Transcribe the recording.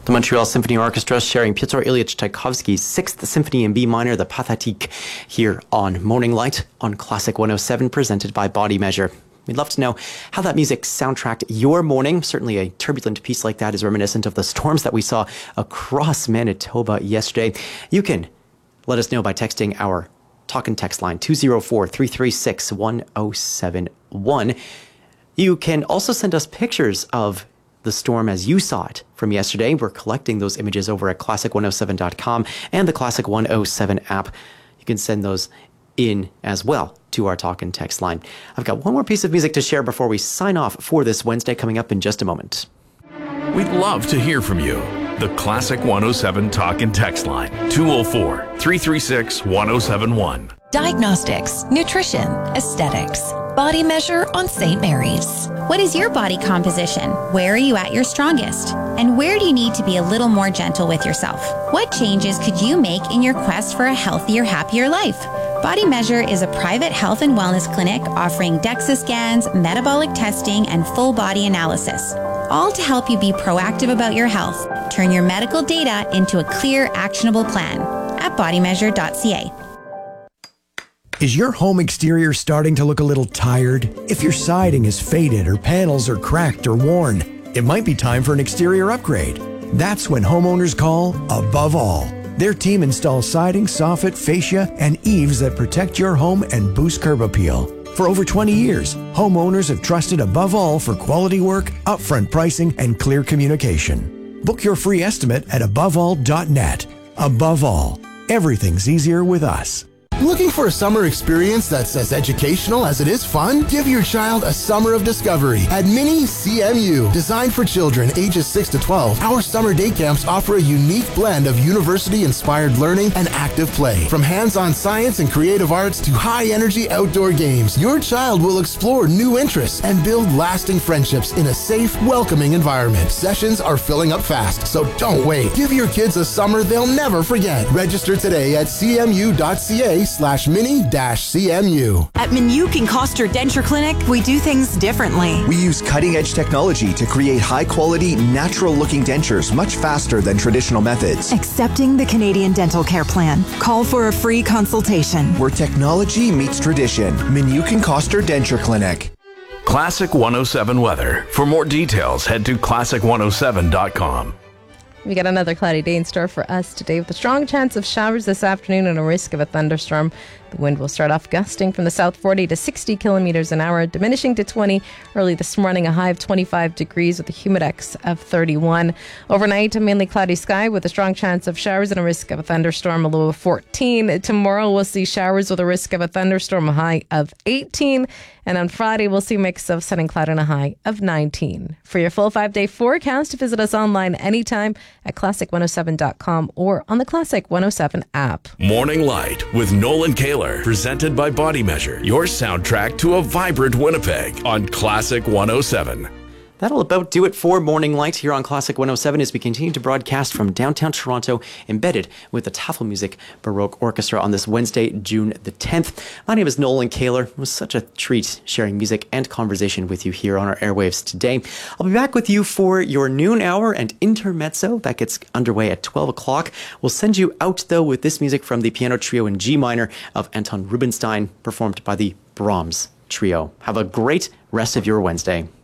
The Montreal Symphony Orchestra sharing Piotr Ilyich Tchaikovsky's 6th Symphony in B minor, the Pathétique, here on Morning Light on Classic 107, presented by Body Measure. We'd love to know how that music soundtracked your morning. Certainly a turbulent piece like that is reminiscent of the storms that we saw across Manitoba yesterday. You can let us know by texting our talk and text line 204-336-1071. You can also send us pictures of the storm as you saw it from yesterday. We're collecting those images over at classic107.com and the Classic 107 app. You can send those in as well to our talk and text line. I've got one more piece of music to share before we sign off for this Wednesday, coming up in just a moment. We'd love to hear from you. The Classic 107 talk and text line, 204-336-1071. Diagnostics, nutrition, aesthetics. Body Measure on St. Mary's. What is your body composition? Where are you at your strongest? And where do you need to be a little more gentle with yourself? What changes could you make in your quest for a healthier, happier life? Body Measure is a private health and wellness clinic offering DEXA scans, metabolic testing, and full body analysis, all to help you be proactive about your health. Turn your medical data into a clear, actionable plan at bodymeasure.ca. Is your home exterior starting to look a little tired? If your siding is faded or panels are cracked or worn, it might be time for an exterior upgrade. That's when homeowners call Above All. Their team installs siding, soffit, fascia, and eaves that protect your home and boost curb appeal. For over 20 years, homeowners have trusted Above All for quality work, upfront pricing, and clear communication. Book your free estimate at aboveall.net. Above All, everything's easier with us. Looking for a summer experience that's as educational as it is fun? Give your child a summer of discovery at Mini CMU. Designed for children ages 6 to 12, our summer day camps offer a unique blend of university-inspired learning and active play. From hands-on science and creative arts to high-energy outdoor games, your child will explore new interests and build lasting friendships in a safe, welcoming environment. Sessions are filling up fast, so don't wait. Give your kids a summer they'll never forget. Register today at cmu.ca/mini-CMU. At Minuke and Coster Denture Clinic, we do things differently. We use cutting-edge technology to create high-quality, natural-looking dentures much faster than traditional methods. Accepting the Canadian Dental Care Plan. Call for a free consultation. Where technology meets tradition. Minuke and Coster Denture Clinic. Classic 107 weather. For more details, head to classic107.com. We got another cloudy day in store for us today with a strong chance of showers this afternoon and a risk of a thunderstorm. The wind will start off gusting from the south 40 to 60 kilometers an hour, diminishing to 20 early this morning, a high of 25 degrees with a humidex of 31. Overnight, a mainly cloudy sky with a strong chance of showers and a risk of a thunderstorm, a low of 14. Tomorrow, we'll see showers with a risk of a thunderstorm, a high of 18. And on Friday, we'll see a mix of sun and cloud and a high of 19. For your full 5-day forecast, visit us online anytime at classic107.com or on the Classic 107 app. Morning Light with Nolan Kaler, presented by Body Measure, your soundtrack to a vibrant Winnipeg on Classic 107. That'll about do it for Morning Light here on Classic 107 as we continue to broadcast from downtown Toronto, embedded with the Tafelmusik Baroque Orchestra on this Wednesday, June the 10th. My name is Nolan Kaler. It was such a treat sharing music and conversation with you here on our airwaves today. I'll be back with you for your noon hour and intermezzo. That gets underway at 12 o'clock. We'll send you out, though, with this music from the piano trio in G minor of Anton Rubinstein, performed by the Brahms Trio. Have a great rest of your Wednesday.